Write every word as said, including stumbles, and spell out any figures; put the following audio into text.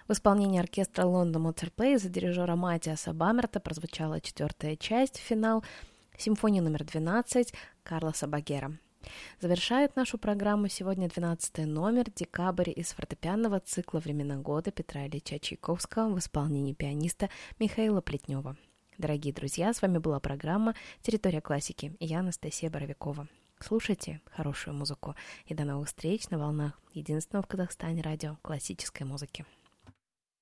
В исполнении оркестра London Mozart Play за дирижера Матиаса Бамерта прозвучала четвертая часть, финал симфонии номер двенадцать Карлоса Багера. Завершает нашу программу сегодня двенадцатый номер, декабрь, из фортепианного цикла «Времена года» Петра Ильича Чайковского в исполнении пианиста Михаила Плетнева. Дорогие друзья, с вами была программа «Территория классики» и я, Анастасия Боровикова. Слушайте хорошую музыку и до новых встреч на волнах единственного в Казахстане радио классической музыки.